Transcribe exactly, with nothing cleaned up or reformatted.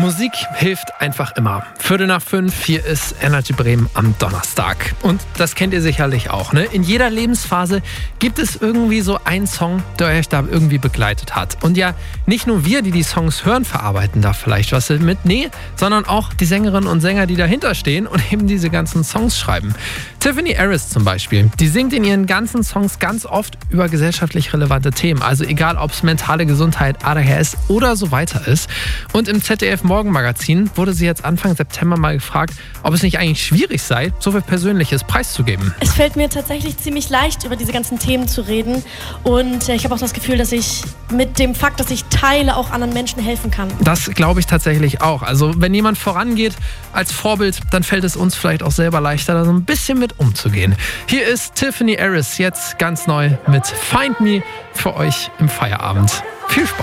Musik hilft einfach immer. Viertel nach fünf, hier ist Energy Bremen am Donnerstag. Und das kennt ihr sicherlich auch, ne? In jeder Lebensphase gibt es irgendwie so einen Song, der euch da irgendwie begleitet hat. Und ja, nicht nur wir, die die Songs hören, verarbeiten da vielleicht was mit, nee, sondern auch die Sängerinnen und Sänger, die dahinter stehen und eben diese ganzen Songs schreiben. Tiffany Harris zum Beispiel, die singt in ihren ganzen Songs ganz oft über gesellschaftlich relevante Themen. Also egal, ob es mentale Gesundheit, A D H S oder so weiter ist. Und im Z D F Morgenmagazin wurde sie jetzt Anfang September mal gefragt, ob es nicht eigentlich schwierig sei, so viel Persönliches preiszugeben. Es fällt mir tatsächlich ziemlich leicht, über diese ganzen Themen zu reden. Und ich habe auch das Gefühl, dass ich mit dem Fakt, dass ich teile, auch anderen Menschen helfen kann. Das glaube ich tatsächlich auch. Also wenn jemand vorangeht als Vorbild, dann fällt es uns vielleicht auch selber leichter, da so ein bisschen mit umzugehen. Hier ist Tiffany Harris jetzt ganz neu mit Find Me für euch im Feierabend. Viel Spaß!